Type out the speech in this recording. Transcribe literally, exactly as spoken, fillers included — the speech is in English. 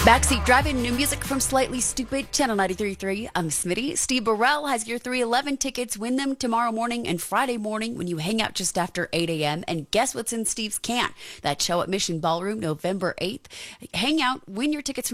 Backseat Driving, new music from Slightly Stupid, Channel ninety-three point three. I'm Smitty. Steve Burrell has your three eleven tickets. Win them tomorrow morning and Friday morning when you hang out just after eight a.m. And guess what's in Steve's can? That show at Mission Ballroom, November eighth. Hang out, win your tickets from